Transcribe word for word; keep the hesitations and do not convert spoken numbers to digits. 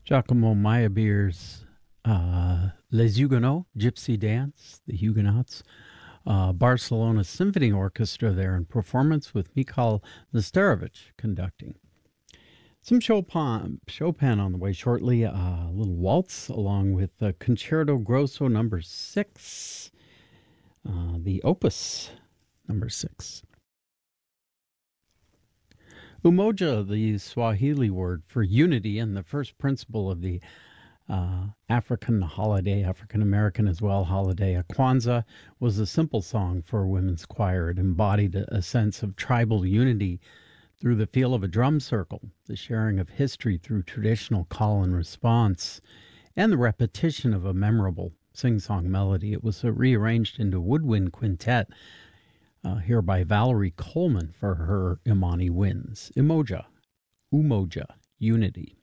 Giacomo Meyerbeer's uh, Les Huguenots, Gypsy Dance, the Huguenots, uh, Barcelona Symphony Orchestra there in performance with Mikhail Nesterovich conducting. Some Chopin, Chopin on the way shortly, uh, a little waltz along with uh, Concerto Grosso number six, uh, the Opus number six. Umoja, the Swahili word for unity and the first principle of the uh, African holiday, African American as well holiday, Kwanzaa, was a simple song for a women's choir. It embodied a, a sense of tribal unity through the feel of a drum circle, the sharing of history through traditional call and response, and the repetition of a memorable sing-song melody. It was uh, rearranged into woodwind quintet, uh, here by Valerie Coleman for her Imani Winds. Umoja, Umoja, Unity.